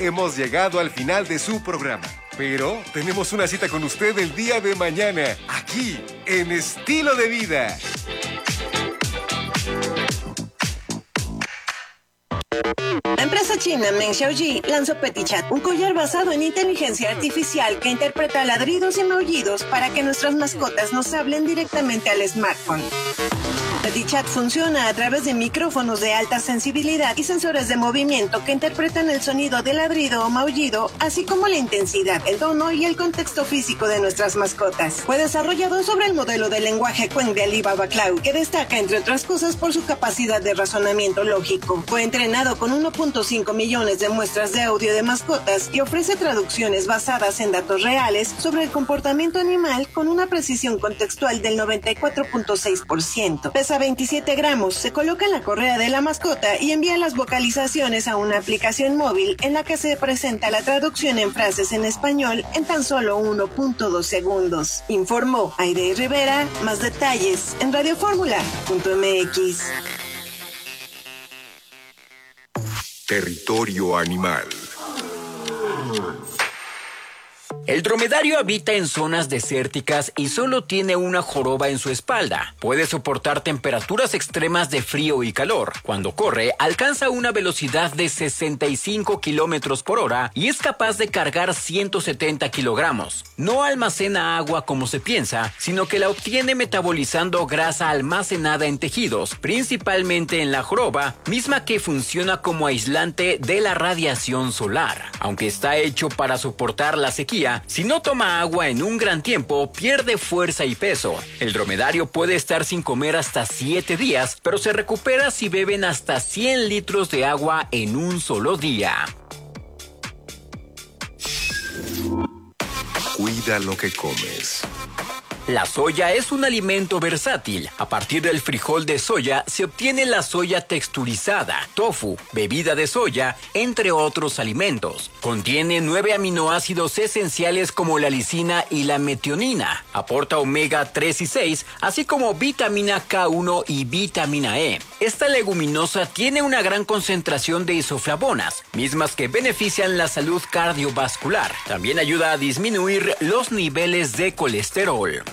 hemos llegado al final de su programa. Pero tenemos una cita con usted el día de mañana, aquí, en Estilo de Vida. La empresa china Meng Xiaoji lanzó Petit Chat, un collar basado en inteligencia artificial que interpreta ladridos y maullidos para que nuestras mascotas nos hablen directamente al smartphone. Petit Chat funciona a través de micrófonos de alta sensibilidad y sensores de movimiento que interpretan el sonido de ladrido o maullido, así como la intensidad, el tono y el contexto físico de nuestras mascotas. Fue desarrollado sobre el modelo de lenguaje Qwen de Alibaba Cloud, que destaca, entre otras cosas, por su capacidad de razonamiento lógico. Fue entrenado con 1.5 millones de muestras de audio de mascotas y ofrece traducciones basadas en datos reales sobre el comportamiento animal con una precisión contextual del 94.6%. Pesa 27 gramos, se coloca en la correa de la mascota y envía las vocalizaciones a una aplicación móvil en la que se presenta la traducción en frases en español en tan solo 1.2 segundos. Informó Aide Rivera. Más detalles en radioformula.mx. Territorio animal. El dromedario habita en zonas desérticas y solo tiene una joroba en su espalda. Puede soportar temperaturas extremas de frío y calor. Cuando corre, alcanza una velocidad de 65 kilómetros por hora y es capaz de cargar 170 kilogramos. No almacena agua como se piensa, sino que la obtiene metabolizando grasa almacenada en tejidos, principalmente en la joroba, misma que funciona como aislante de la radiación solar. Aunque está hecho para soportar la sequía, si no toma agua en un gran tiempo, pierde fuerza y peso. El dromedario puede estar sin comer hasta 7 días, pero se recupera si beben hasta 100 litros de agua en un solo día. Cuida lo que comes. La soya es un alimento versátil. A partir del frijol de soya se obtiene la soya texturizada, tofu, bebida de soya, entre otros alimentos. Contiene 9 aminoácidos esenciales como la lisina y la metionina. Aporta omega 3 y 6, así como vitamina K1 y vitamina E. Esta leguminosa tiene una gran concentración de isoflavonas, mismas que benefician la salud cardiovascular. También ayuda a disminuir los niveles de colesterol.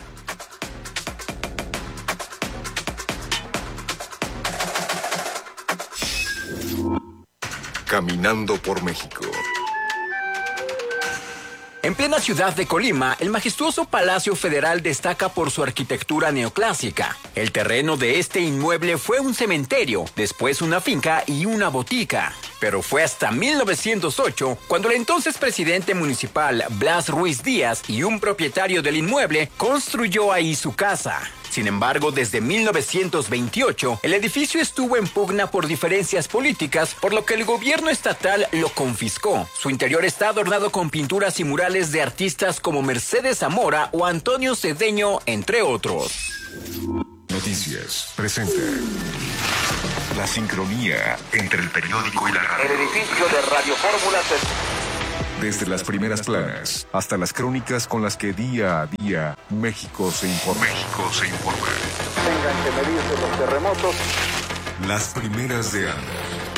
Caminando por México. En plena ciudad de Colima, el majestuoso Palacio Federal destaca por su arquitectura neoclásica. El terreno de este inmueble fue un cementerio, después una finca y una botica. Pero fue hasta 1908 cuando el entonces presidente municipal Blas Ruiz Díaz y un propietario del inmueble construyó ahí su casa. Sin embargo, desde 1928, el edificio estuvo en pugna por diferencias políticas, por lo que el gobierno estatal lo confiscó. Su interior está adornado con pinturas y murales de artistas como Mercedes Zamora o Antonio Cedeño, entre otros. Noticias presenta la sincronía entre el periódico y la radio. El edificio de Radio Fórmula Desde las primeras planas hasta las crónicas con las que día a día México se informa. tengan que medirse los terremotos. Las primeras de ANDA.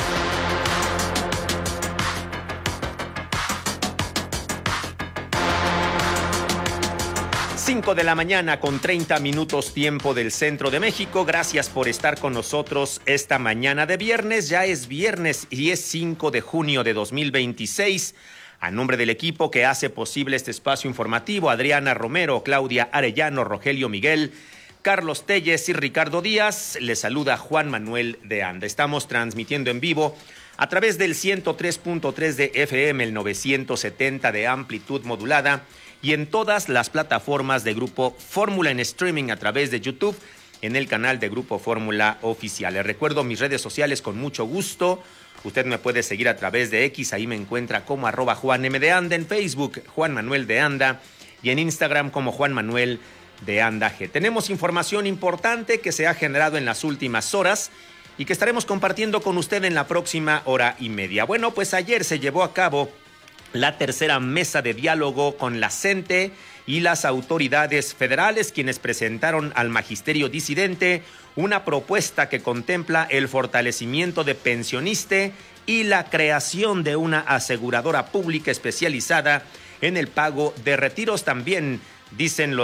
Cinco de la mañana con 30 minutos tiempo del centro de México. Gracias por estar con nosotros esta mañana de viernes. Ya es viernes y es 5 de junio de 2026. A nombre del equipo que hace posible este espacio informativo, Adriana Romero, Claudia Arellano, Rogelio Miguel, Carlos Telles y Ricardo Díaz, les saluda Juan Manuel de Anda. Estamos transmitiendo en vivo a través del 103.3 de FM, el 970 de amplitud modulada y en todas las plataformas de Grupo Fórmula en streaming a través de YouTube en el canal de Grupo Fórmula Oficial. Les recuerdo mis redes sociales con mucho gusto. Usted me puede seguir a través de X, ahí me encuentra como @JuanM_de_Anda, en Facebook Juan Manuel de Anda y en Instagram como Juan Manuel de Anda G. Tenemos información importante que se ha generado en las últimas horas y que estaremos compartiendo con usted en la próxima hora y media. Bueno, pues ayer se llevó a cabo la tercera mesa de diálogo con la CENTE y las autoridades federales, quienes presentaron al magisterio disidente una propuesta que contempla el fortalecimiento de Pensioniste y la creación de una aseguradora pública especializada en el pago de retiros. También dicen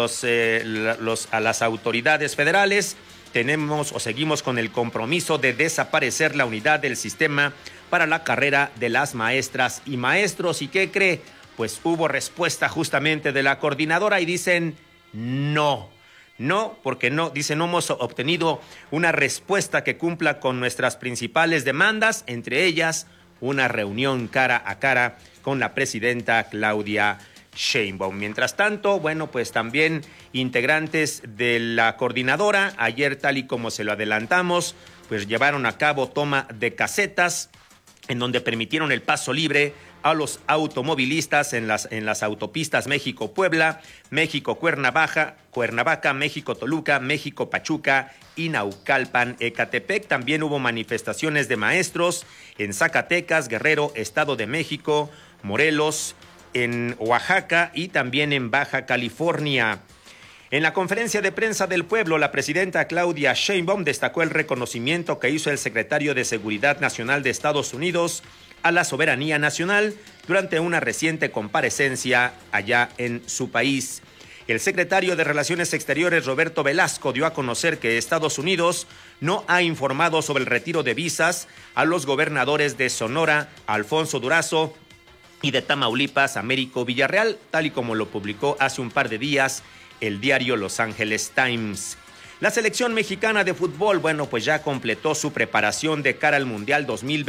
a las autoridades federales, seguimos con el compromiso de desaparecer la unidad del sistema para la carrera de las maestras y maestros. ¿Y qué cree? Pues hubo respuesta justamente de la coordinadora y dicen no, porque no hemos obtenido una respuesta que cumpla con nuestras principales demandas, entre ellas una reunión cara a cara con la presidenta Claudia Sheinbaum. Mientras tanto, pues también integrantes de la coordinadora, ayer tal y como se lo adelantamos, pues llevaron a cabo toma de casetas en donde permitieron el paso libre a los automovilistas en las autopistas México-Puebla, México-Cuernavaca, México-Toluca, México-Pachuca y Naucalpan-Ecatepec. También hubo manifestaciones de maestros en Zacatecas, Guerrero, Estado de México, Morelos, en Oaxaca y también en Baja California. En la conferencia de prensa del pueblo, la presidenta Claudia Sheinbaum destacó el reconocimiento que hizo el secretario de Seguridad Nacional de Estados Unidos a la soberanía nacional durante una reciente comparecencia allá en su país. El secretario de Relaciones Exteriores, Roberto Velasco, dio a conocer que Estados Unidos no ha informado sobre el retiro de visas a los gobernadores de Sonora, Alfonso Durazo, y de Tamaulipas, Américo Villarreal, tal y como lo publicó hace un par de días el diario Los Angeles Times. La selección mexicana de fútbol, pues ya completó su preparación de cara al Mundial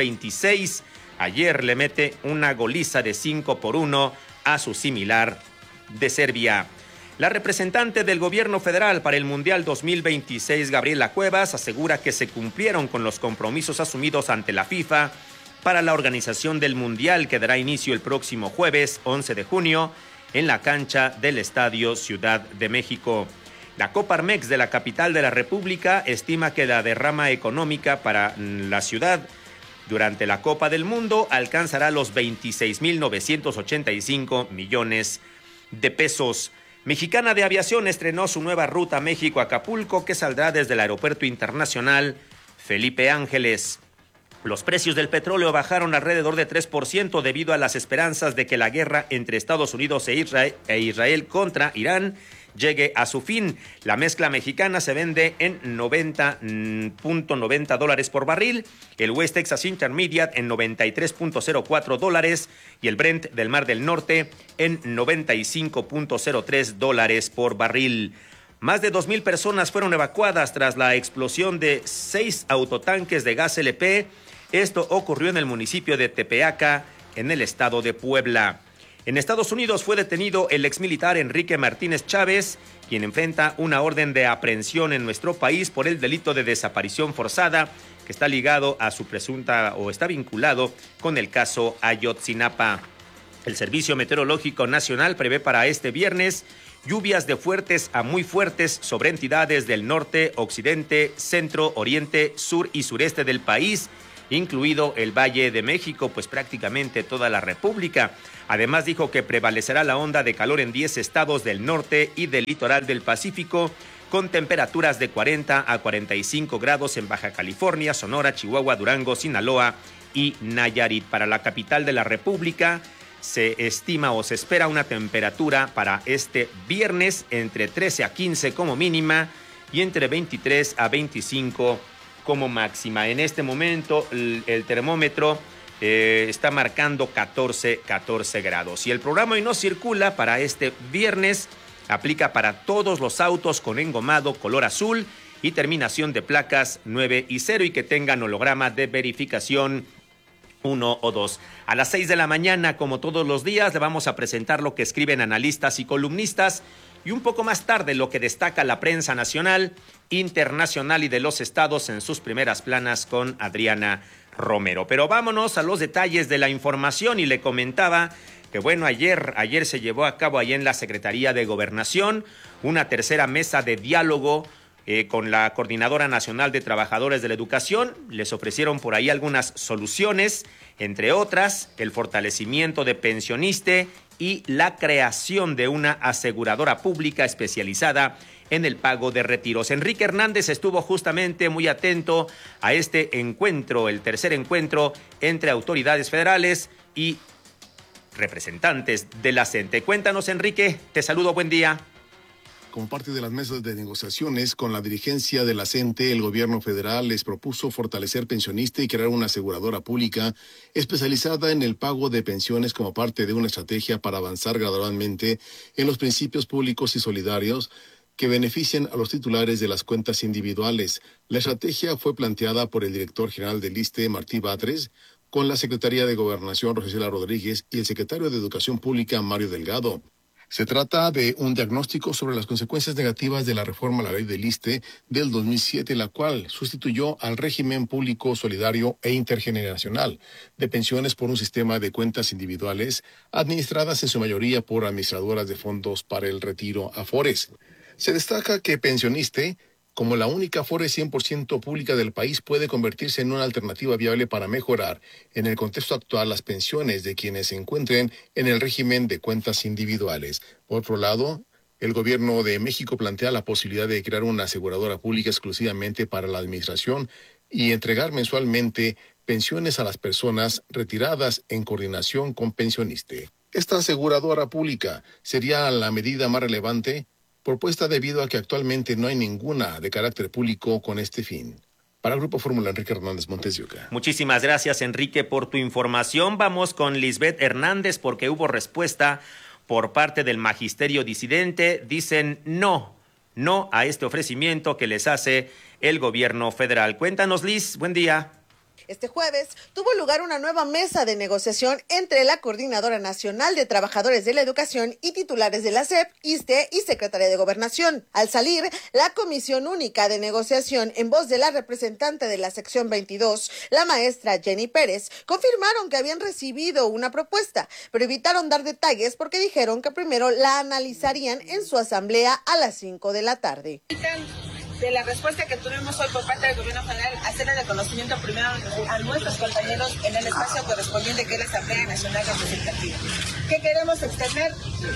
2026. Ayer le mete una goliza de 5-1 a su similar de Serbia. La representante del gobierno federal para el Mundial 2026, Gabriela Cuevas, asegura que se cumplieron con los compromisos asumidos ante la FIFA para la organización del Mundial, que dará inicio el próximo jueves 11 de junio en la cancha del Estadio Ciudad de México. La Coparmex de la capital de la República estima que la derrama económica para la ciudad durante la Copa del Mundo alcanzará los 26,985 millones de pesos. Mexicana de Aviación estrenó su nueva ruta México-Acapulco, que saldrá desde el Aeropuerto Internacional Felipe Ángeles. Los precios del petróleo bajaron alrededor de 3% debido a las esperanzas de que la guerra entre Estados Unidos e Israel contra Irán llegue a su fin. La mezcla mexicana se vende en $90.90 por barril, el West Texas Intermediate en $93.04 y el Brent del Mar del Norte en $95.03 por barril. Más de 2,000 personas fueron evacuadas tras la explosión de 6 autotanques de gas LP. Esto ocurrió en el municipio de Tepeaca, en el estado de Puebla. En Estados Unidos fue detenido el exmilitar Enrique Martínez Chávez, quien enfrenta una orden de aprehensión en nuestro país por el delito de desaparición forzada, que está ligado a su presunta o está vinculado con el caso Ayotzinapa. El Servicio Meteorológico Nacional prevé para este viernes lluvias de fuertes a muy fuertes sobre entidades del norte, occidente, centro, oriente, sur y sureste del país, incluido el Valle de México, pues prácticamente toda la República. Además dijo que prevalecerá la onda de calor en 10 estados del norte y del litoral del Pacífico, con temperaturas de 40 a 45 grados en Baja California, Sonora, Chihuahua, Durango, Sinaloa y Nayarit. Para la capital de la República se estima o se espera una temperatura para este viernes entre 13 a 15 como mínima y entre 23 a 25 como máxima. En este momento el termómetro está marcando 14 grados. Y el programa Hoy No Circula para este viernes aplica para todos los autos con engomado color azul y terminación de placas 9 y 0 y que tengan holograma de verificación 1 o 2. A las 6 de la mañana, como todos los días, le vamos a presentar lo que escriben analistas y columnistas y un poco más tarde lo que destaca la prensa nacional, internacional y de los estados en sus primeras planas con Adriana Romero. Pero vámonos a los detalles de la información y le comentaba que ayer se llevó a cabo allá en la Secretaría de Gobernación una tercera mesa de diálogo con la Coordinadora Nacional de Trabajadores de la Educación. Les ofrecieron por ahí algunas soluciones entre otras, el fortalecimiento de Pensioniste y la creación de una aseguradora pública especializada en el pago de retiros. Enrique Hernández estuvo justamente muy atento a este encuentro, el tercer encuentro entre autoridades federales y representantes de la CENTE. Cuéntanos, Enrique, te saludo, buen día. Como parte de las mesas de negociaciones con la dirigencia de la CENTE, el gobierno federal les propuso fortalecer Pensioniste y crear una aseguradora pública especializada en el pago de pensiones como parte de una estrategia para avanzar gradualmente en los principios públicos y solidarios que benefician a los titulares de las cuentas individuales. La estrategia fue planteada por el director general del ISSSTE, Martí Batres, con la Secretaría de Gobernación, Rosicela Rodríguez, y el secretario de Educación Pública, Mario Delgado. Se trata de un diagnóstico sobre las consecuencias negativas de la reforma a la ley del ISSSTE del 2007, la cual sustituyó al régimen público solidario e intergeneracional de pensiones por un sistema de cuentas individuales administradas en su mayoría por administradoras de fondos para el retiro, Afores. Se destaca que Pensioniste, como la única Afore 100% pública del país, puede convertirse en una alternativa viable para mejorar, en el contexto actual, las pensiones de quienes se encuentren en el régimen de cuentas individuales. Por otro lado, el gobierno de México plantea la posibilidad de crear una aseguradora pública exclusivamente para la administración y entregar mensualmente pensiones a las personas retiradas en coordinación con Pensioniste. Esta aseguradora pública sería la medida más relevante propuesta debido a que actualmente no hay ninguna de carácter público con este fin. Para el Grupo Fórmula, Enrique Hernández, Montes de Oca. Muchísimas gracias, Enrique, por tu información. Vamos con Lisbeth Hernández porque hubo respuesta por parte del magisterio disidente. Dicen no a este ofrecimiento que les hace el gobierno federal. Cuéntanos, Liz, buen día. Este jueves tuvo lugar una nueva mesa de negociación entre la Coordinadora Nacional de Trabajadores de la Educación y titulares de la SEP, ISSSTE y Secretaría de Gobernación. Al salir, la Comisión Única de Negociación, en voz de la representante de la sección 22, la maestra Jenny Pérez, confirmaron que habían recibido una propuesta, pero evitaron dar detalles porque dijeron que primero la analizarían en su asamblea a las 5 de la tarde. De la respuesta que tuvimos hoy por parte del gobierno federal, hacer el reconocimiento primero a nuestros compañeros en el espacio correspondiente que es la Asamblea Nacional Representativa. ¿Qué queremos externar?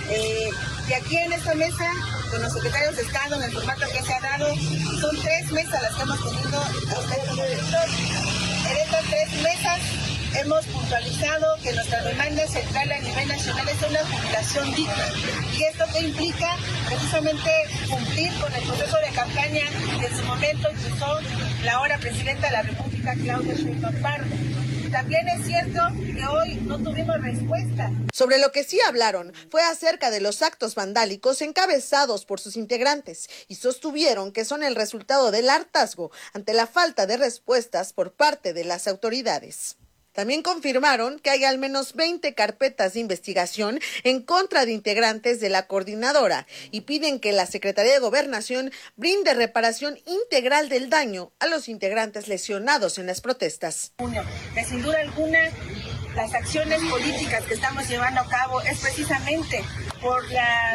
Que aquí en esta mesa, con los secretarios de Estado, en el formato que se ha dado, son 3 mesas las que hemos tenido a ustedes como director. En estas 3 mesas hemos puntualizado que nuestra demanda central a nivel nacional es una jubilación digna. ¿Y esto qué implica? Precisamente cumplir con el proceso de campaña que en su momento impulsó la ahora presidenta de la República, Claudia Sheinbaum Pardo. También es cierto que hoy no tuvimos respuesta. Sobre lo que sí hablaron fue acerca de los actos vandálicos encabezados por sus integrantes y sostuvieron que son el resultado del hartazgo ante la falta de respuestas por parte de las autoridades. También confirmaron que hay al menos 20 carpetas de investigación en contra de integrantes de la coordinadora y piden que la Secretaría de Gobernación brinde reparación integral del daño a los integrantes lesionados en las protestas. Que sin duda alguna las acciones políticas que estamos llevando a cabo es precisamente por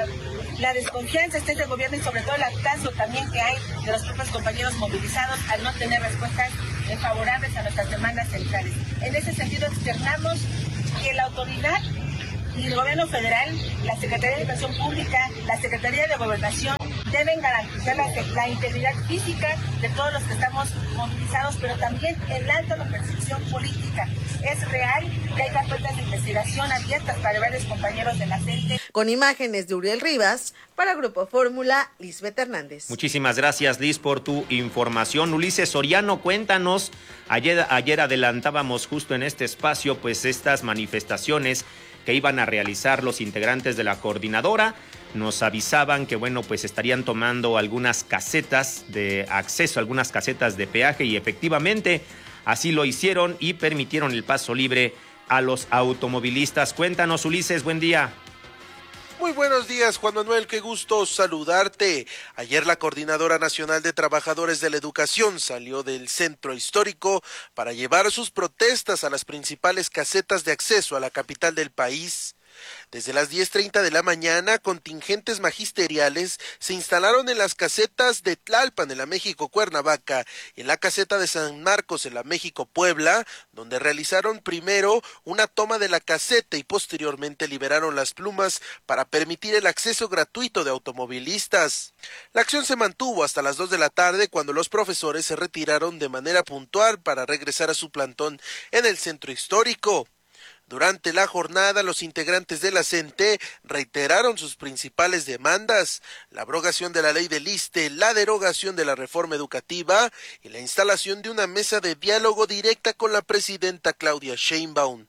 la desconfianza de este gobierno y sobre todo el hartazgo también que hay de los propios compañeros movilizados al no tener respuestas favorables a nuestras demandas centrales. En ese sentido externamos que la autoridad y el gobierno federal, la Secretaría de Educación Pública, la Secretaría de Gobernación deben garantizar la integridad física de todos los que estamos movilizados, pero también el alto de la percepción política. Es real que hay carpetas de investigación abiertas para varios compañeros de la CENTE. Con imágenes de Uriel Rivas, para Grupo Fórmula, Lisbeth Hernández. Muchísimas gracias, Liz, por tu información. Ulises Soriano, cuéntanos. Ayer adelantábamos justo en este espacio pues estas manifestaciones que iban a realizar los integrantes de la coordinadora. Nos avisaban que pues estarían tomando algunas casetas de acceso, algunas casetas de peaje, y efectivamente así lo hicieron y permitieron el paso libre a los automovilistas. Cuéntanos, Ulises, buen día. Muy buenos días, Juan Manuel, qué gusto saludarte. Ayer la Coordinadora Nacional de Trabajadores de la Educación salió del centro histórico para llevar sus protestas a las principales casetas de acceso a la capital del país. Desde las 10:30 de la mañana, contingentes magisteriales se instalaron en las casetas de Tlalpan, en la México-Cuernavaca, y en la caseta de San Marcos, en la México-Puebla, donde realizaron primero una toma de la caseta y posteriormente liberaron las plumas para permitir el acceso gratuito de automovilistas. La acción se mantuvo hasta las 2 de la tarde, cuando los profesores se retiraron de manera puntual para regresar a su plantón en el centro histórico. Durante la jornada, los integrantes de la CENTE reiteraron sus principales demandas: la abrogación de la ley del ISSSTE, la derogación de la reforma educativa y la instalación de una mesa de diálogo directa con la presidenta Claudia Sheinbaum.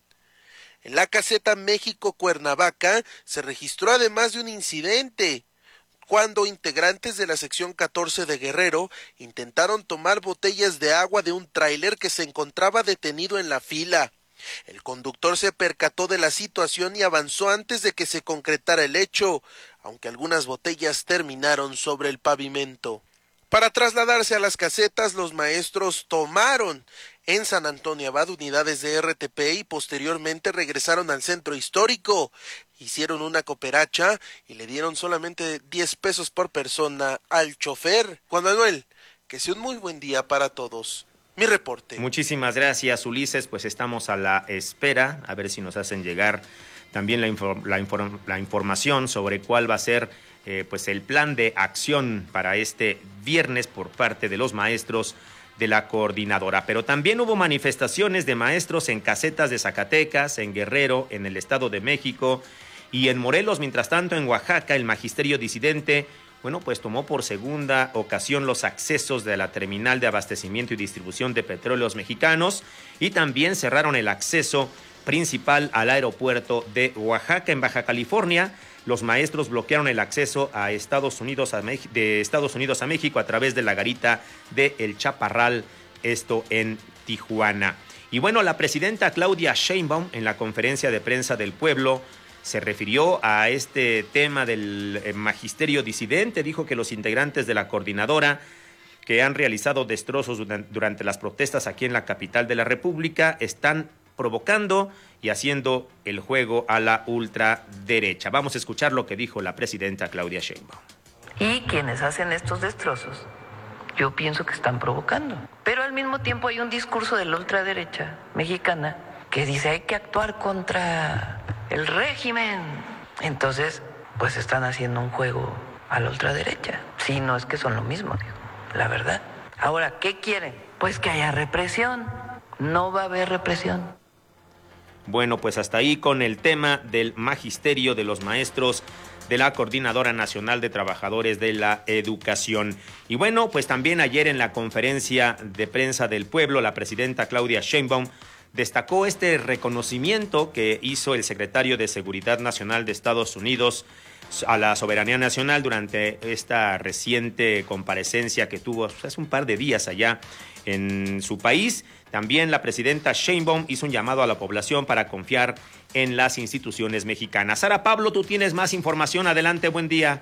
En la caseta México-Cuernavaca se registró además de un incidente, cuando integrantes de la sección 14 de Guerrero intentaron tomar botellas de agua de un tráiler que se encontraba detenido en la fila. El conductor se percató de la situación y avanzó antes de que se concretara el hecho, aunque algunas botellas terminaron sobre el pavimento. Para trasladarse a las casetas, los maestros tomaron en San Antonio Abad unidades de RTP y posteriormente regresaron al centro histórico. Hicieron una cooperacha y le dieron solamente 10 pesos por persona al chofer. Juan Manuel, que sea un muy buen día para todos. Mi reporte. Muchísimas gracias, Ulises. Pues estamos a la espera, a ver si nos hacen llegar también la información sobre cuál va a ser pues el plan de acción para este viernes por parte de los maestros de la coordinadora. Pero también hubo manifestaciones de maestros en casetas de Zacatecas, en Guerrero, en el Estado de México y en Morelos. Mientras tanto, en Oaxaca, el magisterio disidente pues tomó por segunda ocasión los accesos de la terminal de abastecimiento y distribución de petróleos mexicanos y también cerraron el acceso principal al aeropuerto de Oaxaca. En Baja California, los maestros bloquearon el acceso a Estados Unidos a México a través de la garita de El Chaparral, esto en Tijuana. Y bueno, la presidenta Claudia Sheinbaum, en la conferencia de prensa del pueblo, se refirió a este tema del magisterio disidente. Dijo que los integrantes de la coordinadora que han realizado destrozos durante las protestas aquí en la capital de la República están provocando y haciendo el juego a la ultraderecha. Vamos a escuchar lo que dijo la presidenta Claudia Sheinbaum. Y quienes hacen estos destrozos, yo pienso que están provocando. Pero al mismo tiempo hay un discurso de la ultraderecha mexicana que dice hay que actuar contra el régimen. Entonces, pues están haciendo un juego a la ultraderecha. Sí, no es que son lo mismo, digo, la verdad. Ahora, ¿qué quieren? Pues que haya represión. No va a haber represión. Bueno, pues hasta ahí con el tema del magisterio de los maestros de la Coordinadora Nacional de Trabajadores de la Educación. Y bueno, pues también ayer en la conferencia de prensa del pueblo, la presidenta Claudia Sheinbaum destacó este reconocimiento que hizo el secretario de Seguridad Nacional de Estados Unidos a la soberanía nacional durante esta reciente comparecencia que tuvo hace un par de días allá en su país. También la presidenta Sheinbaum hizo un llamado a la población para confiar en las instituciones mexicanas. Sara Pablo, tú tienes más información. Adelante, buen día.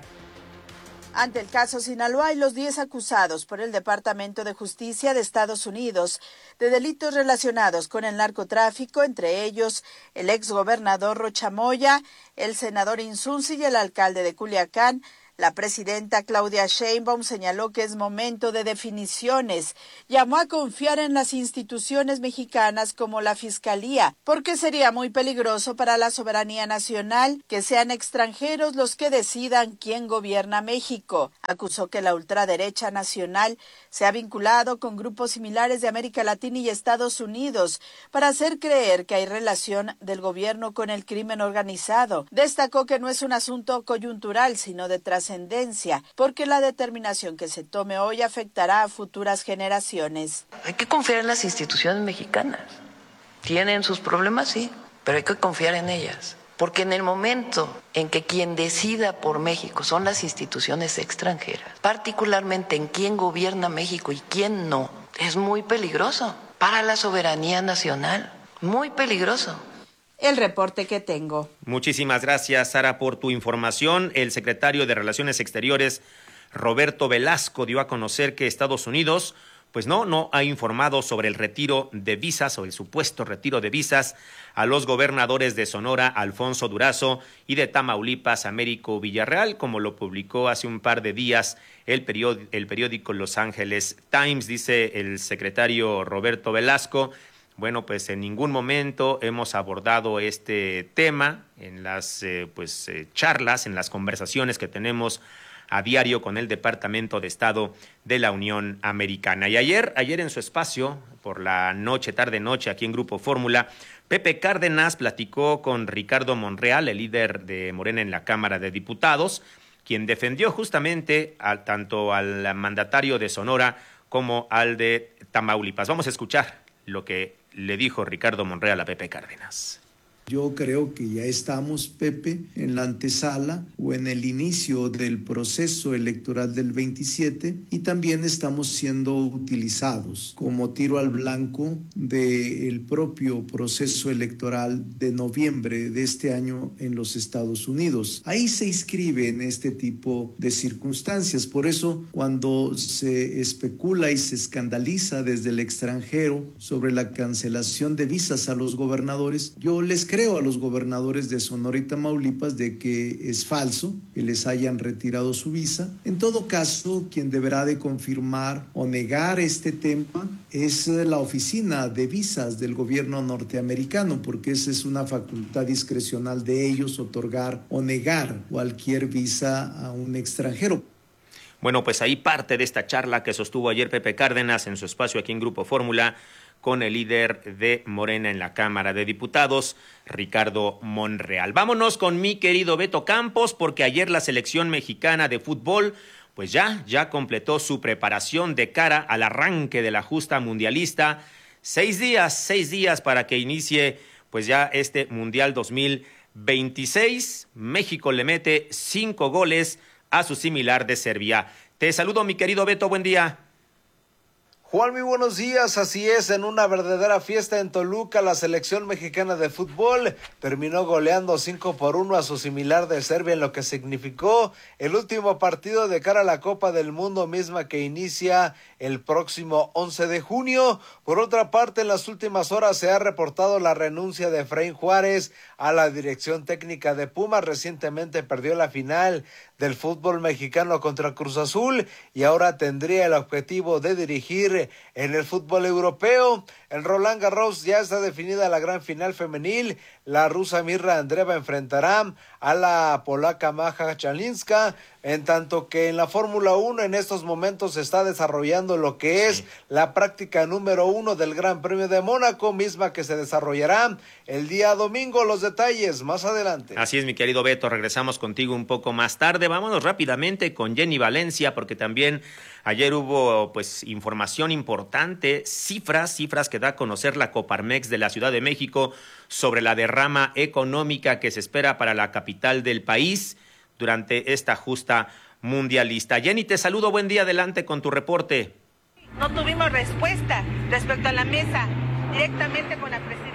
Ante el caso Sinaloa y los 10 acusados por el Departamento de Justicia de Estados Unidos de delitos relacionados con el narcotráfico, entre ellos el exgobernador Rocha Moya, el senador Insunzi y el alcalde de Culiacán, la presidenta Claudia Sheinbaum señaló que es momento de definiciones. Llamó a confiar en las instituciones mexicanas como la Fiscalía, porque sería muy peligroso para la soberanía nacional que sean extranjeros los que decidan quién gobierna México. Acusó que la ultraderecha nacional se ha vinculado con grupos similares de América Latina y Estados Unidos para hacer creer que hay relación del gobierno con el crimen organizado. Destacó que no es un asunto coyuntural, sino de trascendencia, porque la determinación que se tome hoy afectará a futuras generaciones. Hay que confiar en las instituciones mexicanas. Tienen sus problemas, sí, pero hay que confiar en ellas. Porque en el momento en que quien decida por México son las instituciones extranjeras, particularmente en quién gobierna México y quién no, es muy peligroso para la soberanía nacional, muy peligroso. El reporte que tengo. Muchísimas gracias, Sara, por tu información. El secretario de Relaciones Exteriores, Roberto Velasco, dio a conocer que Estados Unidos pues no ha informado sobre el retiro de visas o el supuesto retiro de visas a los gobernadores de Sonora, Alfonso Durazo, y de Tamaulipas, Américo Villarreal, como lo publicó hace un par de días el periódico Los Angeles Times. Dice el secretario Roberto Velasco: bueno, pues en ningún momento hemos abordado este tema en las charlas, en las conversaciones que tenemos a diario con el Departamento de Estado de la Unión Americana. Y ayer en su espacio, por la noche, tarde-noche, aquí en Grupo Fórmula, Pepe Cárdenas platicó con Ricardo Monreal, el líder de Morena en la Cámara de Diputados, quien defendió justamente tanto al mandatario de Sonora como al de Tamaulipas. Vamos a escuchar lo que le dijo Ricardo Monreal a Pepe Cárdenas. Yo creo que ya estamos, Pepe, en la antesala o en el inicio del proceso electoral del 27 y también estamos siendo utilizados como tiro al blanco del propio proceso electoral de noviembre de este año en los Estados Unidos. Ahí se inscribe en este tipo de circunstancias. Por eso, cuando se especula y se escandaliza desde el extranjero sobre la cancelación de visas a los gobernadores, yo les creo a los gobernadores de Sonora y Tamaulipas de que es falso que les hayan retirado su visa. En todo caso, quien deberá de confirmar o negar este tema es la oficina de visas del gobierno norteamericano, porque esa es una facultad discrecional de ellos, otorgar o negar cualquier visa a un extranjero. Bueno, pues ahí parte de esta charla que sostuvo ayer Pepe Cárdenas en su espacio aquí en Grupo Fórmula con el líder de Morena en la Cámara de Diputados, Ricardo Monreal. Vámonos con mi querido Beto Campos, porque ayer la selección mexicana de fútbol pues ya completó su preparación de cara al arranque de la justa mundialista. 6 días para que inicie pues ya este Mundial 2026. México le mete 5 goles a su similar de Serbia. Te saludo, mi querido Beto, buen día. Juan, muy buenos días. Así es, en una verdadera fiesta en Toluca, la selección mexicana de fútbol terminó goleando 5-1 a su similar de Serbia, en lo que significó el último partido de cara a la Copa del Mundo, misma que inicia el próximo 11 de junio. Por otra parte, en las últimas horas se ha reportado la renuncia de Efraín Juárez a la dirección técnica de Pumas. Recientemente perdió la final del fútbol mexicano contra Cruz Azul y ahora tendría el objetivo de dirigir en el fútbol europeo. En Roland Garros ya está definida la gran final femenil. La rusa Mirra Andreeva enfrentará a la polaca Maja Chalinska, en tanto que en la Fórmula 1 en estos momentos se está desarrollando lo que es la práctica número 1 del Gran Premio de Mónaco, misma que se desarrollará el día domingo. Los detalles más adelante. Así es, mi querido Beto, regresamos contigo un poco más tarde. Vámonos rápidamente con Jenny Valencia, porque también ayer hubo pues información importante, cifras que da a conocer la Coparmex de la Ciudad de México sobre la derrama económica que se espera para la capital del país durante esta justa mundialista. Jenny, te saludo, buen día, adelante con tu reporte. No tuvimos respuesta respecto a la mesa directamente con la presidenta.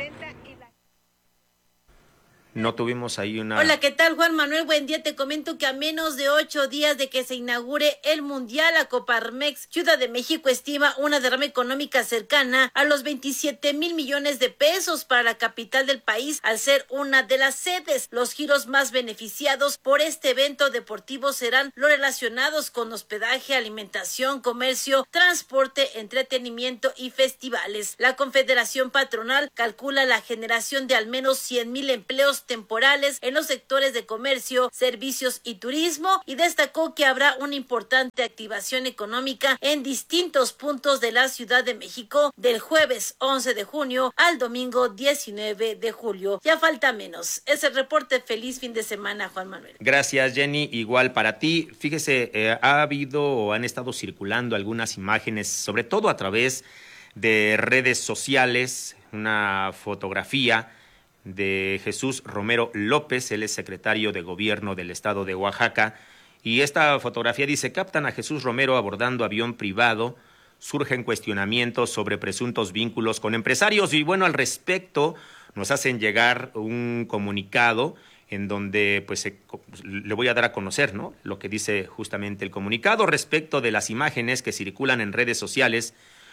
No tuvimos ahí una... Hola, ¿qué tal, Juan Manuel? Buen día. Te comento que a menos de 8 días de que se inaugure el Mundial, la Coparmex Ciudad de México estima una derrama económica cercana a los 27,000 millones de pesos para la capital del país, al ser una de las sedes. Los giros más beneficiados por este evento deportivo serán los relacionados con hospedaje, alimentación, comercio, transporte, entretenimiento y festivales. La Confederación Patronal calcula la generación de al menos 100,000 empleos temporales en los sectores de comercio, servicios y turismo, y destacó que habrá una importante activación económica en distintos puntos de la Ciudad de México del jueves 11 de junio al domingo 19 de julio. Ya falta menos. Es el reporte. Feliz fin de semana, Juan Manuel. Gracias, Jenny. Igual para ti. Fíjese, ha habido o han estado circulando algunas imágenes, sobre todo a través de redes sociales, una fotografía de Jesús Romero López. Él es secretario de Gobierno del Estado de Oaxaca, y esta fotografía dice: captan a Jesús Romero abordando avión privado, surgen cuestionamientos sobre presuntos vínculos con empresarios. Y bueno, al respecto nos hacen llegar un comunicado en donde pues le voy a dar a conocer, ¿no?, lo que dice justamente el comunicado respecto de las imágenes que circulan en redes sociales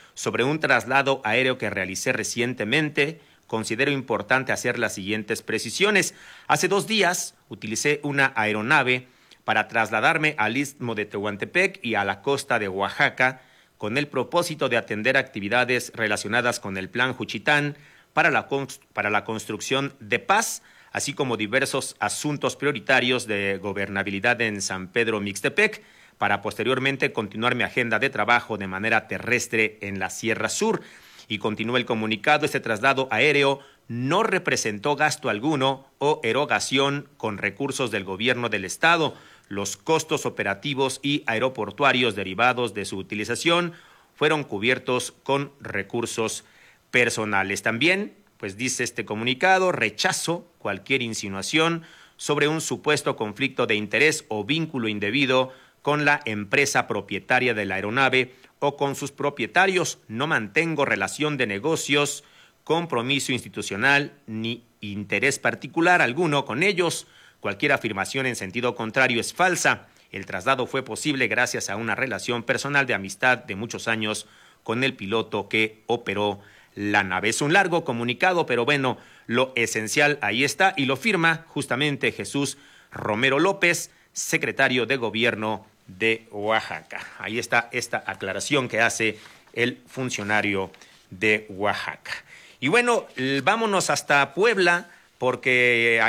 Sobre un traslado aéreo que realicé recientemente, considero importante hacer las siguientes precisiones. Hace 2 días utilicé una aeronave para trasladarme al Istmo de Tehuantepec y a la costa de Oaxaca con el propósito de atender actividades relacionadas con el Plan Juchitán para la construcción de paz, así como diversos asuntos prioritarios de gobernabilidad en San Pedro Mixtepec, para posteriormente continuar mi agenda de trabajo de manera terrestre en la Sierra Sur. Y continúa el comunicado: este traslado aéreo no representó gasto alguno o erogación con recursos del gobierno del estado. Los costos operativos y aeroportuarios derivados de su utilización fueron cubiertos con recursos personales. También, pues dice este comunicado, rechazo cualquier insinuación sobre un supuesto conflicto de interés o vínculo indebido con la empresa propietaria de la aeronave o con sus propietarios. No mantengo relación de negocios, compromiso institucional ni interés particular alguno con ellos. Cualquier afirmación en sentido contrario es falsa. El traslado fue posible gracias a una relación personal de amistad de muchos años con el piloto que operó la nave. Es un largo comunicado, pero bueno, lo esencial ahí está y lo firma justamente Jesús Romero López, secretario de Gobierno de Oaxaca. Ahí está esta aclaración que hace el funcionario de Oaxaca. Y bueno, vámonos hasta Puebla, porque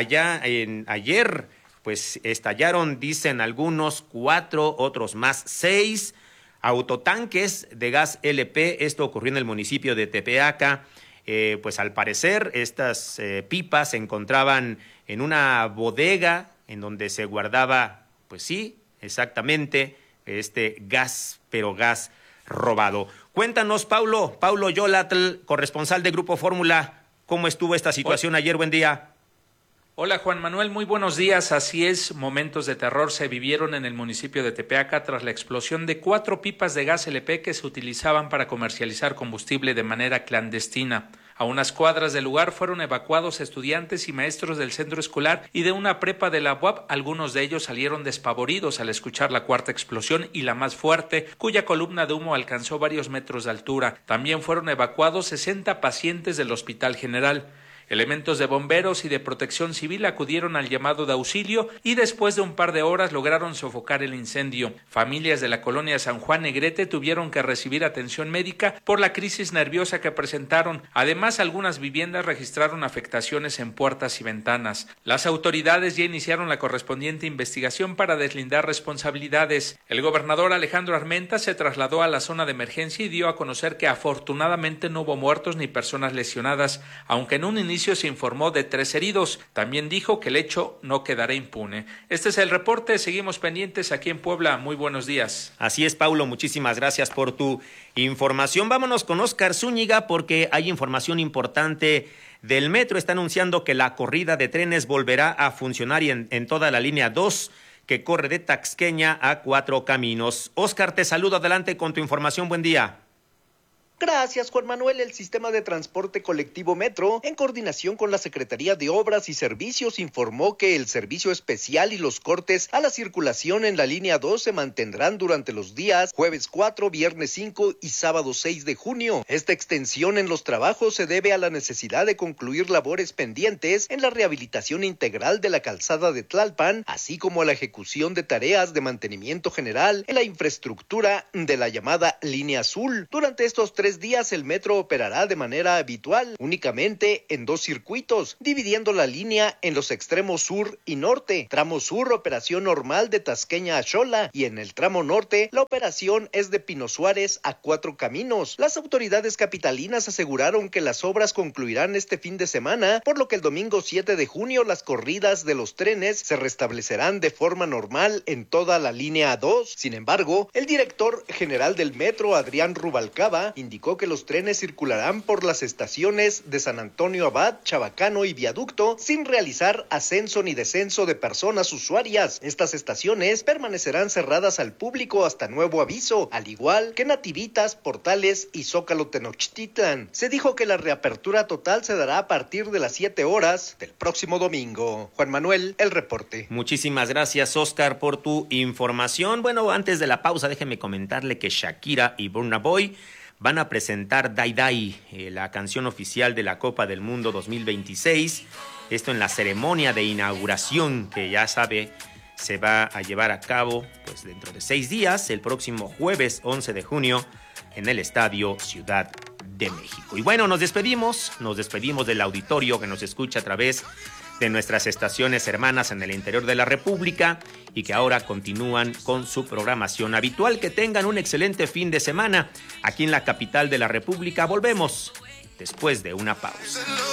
ayer pues estallaron, dicen algunos, 4, otros más 6 autotanques de gas LP. Esto ocurrió en el municipio de Tepeaca. Pues al parecer estas pipas se encontraban en una bodega en donde se guardaba, pues sí, exactamente, este gas, pero gas robado. Cuéntanos, Paulo Yolatl, corresponsal de Grupo Fórmula, ¿cómo estuvo esta situación ayer? Buen día. Hola Juan Manuel, muy buenos días. Así es, momentos de terror se vivieron en el municipio de Tepeaca tras la explosión de 4 pipas de gas LP que se utilizaban para comercializar combustible de manera clandestina. A unas cuadras del lugar fueron evacuados estudiantes y maestros del centro escolar y de una prepa de la UAP. Algunos de ellos salieron despavoridos al escuchar la cuarta explosión y la más fuerte, cuya columna de humo alcanzó varios metros de altura. También fueron evacuados 60 pacientes del Hospital General. Elementos de bomberos y de protección civil acudieron al llamado de auxilio y después de un par de horas lograron sofocar el incendio. Familias de la colonia San Juan Negrete tuvieron que recibir atención médica por la crisis nerviosa que presentaron. Además, algunas viviendas registraron afectaciones en puertas y ventanas. Las autoridades ya iniciaron la correspondiente investigación para deslindar responsabilidades. El gobernador Alejandro Armenta se trasladó a la zona de emergencia y dio a conocer que afortunadamente no hubo muertos ni personas lesionadas, aunque en un inicio se informó de 3 heridos. También dijo que el hecho no quedará impune. Este es el reporte. Seguimos pendientes aquí en Puebla. Muy buenos días. Así es, Paulo. Muchísimas gracias por tu información. Vámonos con Óscar Zúñiga porque hay información importante del metro. Está anunciando que la corrida de trenes volverá a funcionar en toda la línea 2 que corre de Taxqueña a 4 Caminos. Óscar, te saludo. Adelante con tu información. Buen día. Gracias, Juan Manuel. El sistema de transporte colectivo Metro, en coordinación con la Secretaría de Obras y Servicios, informó que el servicio especial y los cortes a la circulación en la línea 2 se mantendrán durante los días jueves 4, viernes 5 y sábado 6 de junio. Esta extensión en los trabajos se debe a la necesidad de concluir labores pendientes en la rehabilitación integral de la calzada de Tlalpan, así como a la ejecución de tareas de mantenimiento general en la infraestructura de la llamada línea azul. Durante estos 3 días el metro operará de manera habitual, únicamente en 2 circuitos, dividiendo la línea en los extremos sur y norte. Tramo sur, operación normal de Tasqueña a Xola, y en el tramo norte, la operación es de Pino Suárez a 4 Caminos. Las autoridades capitalinas aseguraron que las obras concluirán este fin de semana, por lo que el domingo 7 de junio las corridas de los trenes se restablecerán de forma normal en toda la línea 2. Sin embargo, el director general del metro, Adrián Rubalcaba, indicó que los trenes circularán por las estaciones de San Antonio Abad, Chabacano y Viaducto sin realizar ascenso ni descenso de personas usuarias. Estas estaciones permanecerán cerradas al público hasta nuevo aviso, al igual que Nativitas, Portales y Zócalo Tenochtitlan. Se dijo que la reapertura total se dará a partir de las 7 horas del próximo domingo. Juan Manuel, el reporte. Muchísimas gracias, Óscar, por tu información. Bueno, antes de la pausa, déjeme comentarle que Shakira y Burna Boy van a presentar Dai Dai, la canción oficial de la Copa del Mundo 2026. Esto en la ceremonia de inauguración que ya sabe se va a llevar a cabo pues dentro de 6 días, el próximo jueves 11 de junio en el Estadio Ciudad de México. Y bueno, nos despedimos del auditorio que nos escucha a través de nuestras estaciones hermanas en el interior de la República y que ahora continúan con su programación habitual. Que tengan un excelente fin de semana aquí en la capital de la República. Volvemos después de una pausa.